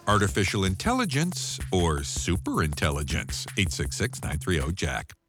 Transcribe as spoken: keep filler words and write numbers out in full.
Artificial intelligence or superintelligence? eight six six, nine three zero, Jack.